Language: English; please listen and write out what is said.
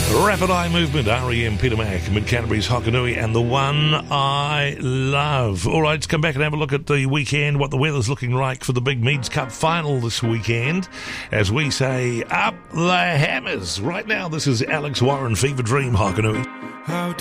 Rapid Eye Movement, R.E.M., Peter Mac, Mid-Canterbury's Hokanui, and the one I love. All right, let's come back and have a look at the weekend, what the weather's looking like for the Big Meads Cup final this weekend. As we say, up the hammers. Right now, this is Alex Warren, Fever Dream, Hokanui.